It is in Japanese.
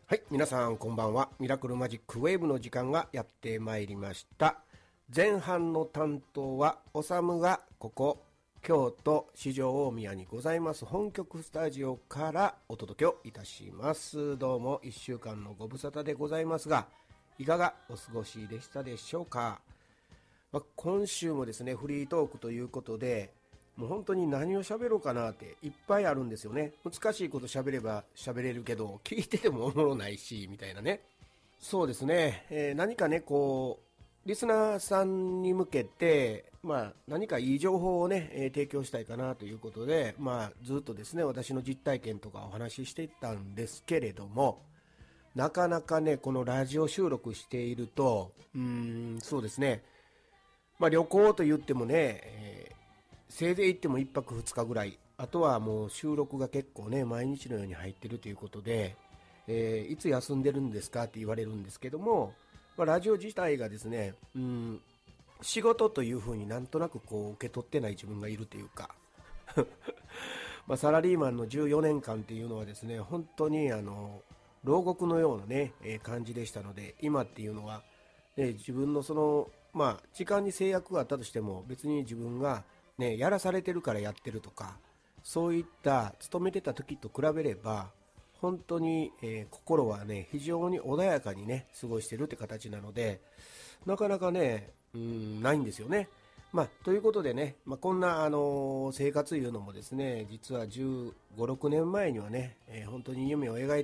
はい、皆さんこんばんは。ミラクルマジックウェーブの時間がやってまいりました。前半の担当はおさむがここ京都四条大宮にございます本局スタジオからお届けをいたします。どうも1週間のご無沙汰でございますが、いかがお過ごしでしたでしょうか。今週もですねフリートークということで、もう本当に何を喋ろうかなっていっぱいあるんですよね。難しいこと喋れば喋れるけど聞いててもおもろないしみたいなね。そうですね、何かねこうリスナーさんに向けて、何かいい情報をね、提供したいかなということで、ずっとですね私の実体験とかお話ししていったんですけれども、なかなかねこのラジオ収録しているとそうですね、旅行と言ってもね、せいぜい行っても1泊2日ぐらい、あとはもう収録が結構ね毎日のように入ってるということで、いつ休んでるんですかって言われるんですけども、ラジオ自体がですね仕事というふうになんとなくこう受け取ってない自分がいるというかサラリーマンの14年間っていうのはですね本当に牢獄のようなね、感じでしたので、今っていうのは、自分のその時間に制約があったとしても別に自分がやらされてるからやってるとか、そういった勤めてた時と比べれば本当に、心はね非常に穏やかにね過ごしてるって形なので、なかなかねないんですよね。ということでね、こんな、生活いうのもですね実は15、16年前にはね、本当に夢を描い